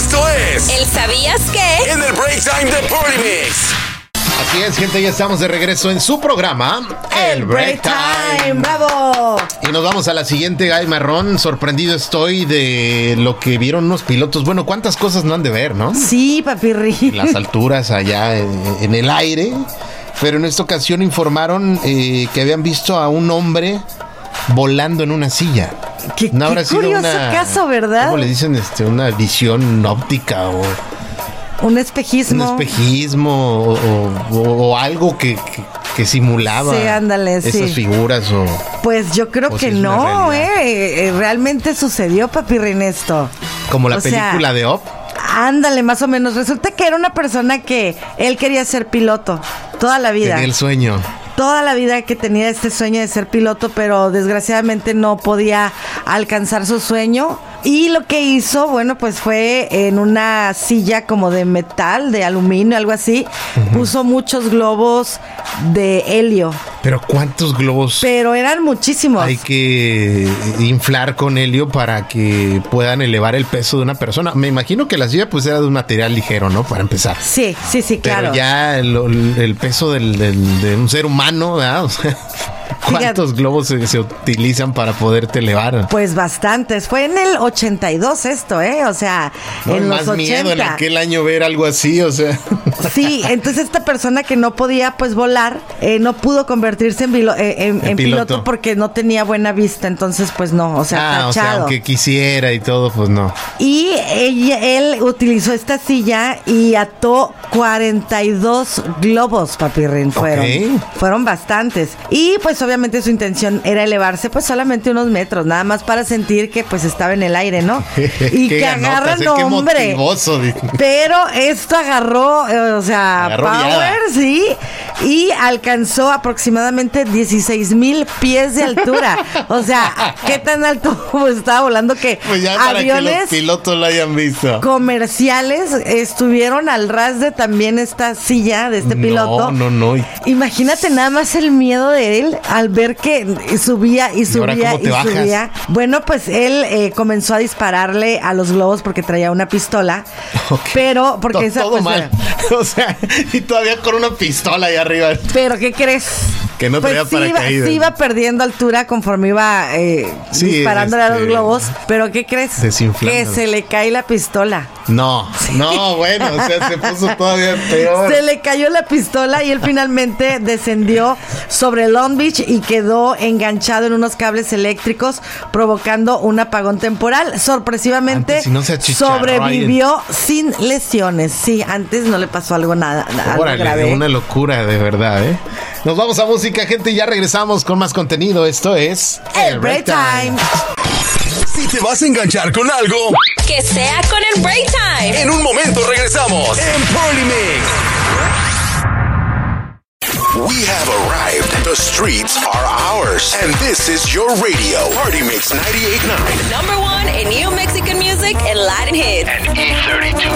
Esto es ¿El sabías qué? en el Break Time de Party Mix. Así es, gente, ya estamos de regreso en su programa, El Break Time. ¡Bravo! Y nos vamos a la siguiente, Ay Marrón. Sorprendido estoy de lo que vieron unos pilotos. Bueno, cuántas cosas no han de ver, ¿no? Sí, papirri. Las alturas allá en el aire. Pero en esta ocasión informaron que habían visto a un hombre volando en una silla. Qué ¿No habrá sido curioso caso, ¿verdad? ¿Cómo le dicen? Una visión óptica o Un espejismo. un espejismo o algo que simulaba Sí, ándale, esas sí. figuras o... Pues yo creo O que si es una no, realidad. realmente sucedió, papirri, esto. Como la O sea, película de Up. Ándale, más o menos. Resulta que era una persona que él quería ser piloto toda la vida. Tenía el sueño. Toda la vida que tenía este sueño de ser piloto, pero desgraciadamente no podía alcanzar su sueño. Y lo que hizo, bueno, pues fue en una silla como de metal, de aluminio, algo así. Puso muchos globos de helio. Pero ¿cuántos globos Pero eran muchísimos. hay que inflar con helio para que puedan elevar el peso de una persona? Me imagino que la silla pues era de un material ligero, ¿no? Para empezar. Sí, claro. Pero ya el peso de un ser humano, ¿verdad? O sea, ¿cuántos globos se utilizan para poderte elevar? Pues bastantes. Fue en el 82 esto, O sea, No, en los más 80. miedo en aquel año ver algo así, o sea. Sí, entonces esta persona que no podía pues volar, no pudo convertirse en piloto porque no tenía buena vista, entonces pues no, o sea, o sea, tachado. aunque quisiera y todo, pues no. Y él utilizó esta silla y ató 42 globos, papirrín, fueron bastantes. Y pues obviamente su intención era elevarse pues solamente unos metros, nada más para sentir que pues estaba en el aire, ¿no? Y Qué que ganotas, agarran, qué hombre. motivoso. Pero esto agarró, Agarró power, viada. sí, y alcanzó aproximadamente 16,000 pies de altura. O sea, ¿qué tan alto estaba volando que Pues ya para que los aviones pilotos lo hayan visto. comerciales estuvieron al ras de también esta silla de este piloto? No. Imagínate nada más el miedo de él al ver que subía y ahora subía cómo te y bajas? subía. Bueno, pues él comenzó a dispararle a los globos porque traía una pistola. Ok. Pero, porque esa todo pues, mal. O sea, y todavía con una pistola ahí arriba. Pero, ¿qué crees? Que no traía paracaídas. Sí iba perdiendo altura conforme iba disparándole a los globos. Pero, ¿qué crees? Desinflando. Que se le cae la pistola. No, bueno, o sea, se puso todavía peor. Se le cayó la pistola y él finalmente descendió sobre Long Beach y quedó enganchado en unos cables eléctricos, provocando un apagón temporal. Sorpresivamente, Antes, si no se achicharró sobrevivió sin lesiones. Sí, antes no le pasó algo algo Órale, grave. una locura, de verdad, ¿eh? Nos vamos a música, gente, y ya regresamos con más contenido. Esto es El Break Time. Si te vas a enganchar con algo, Que sea con el Break Time. en un momento regresamos en Party Mix. We have arrived. The streets are ours. And this is your radio. Party Mix 98.9. Number one in new Mexican music and Latin hits. And E32.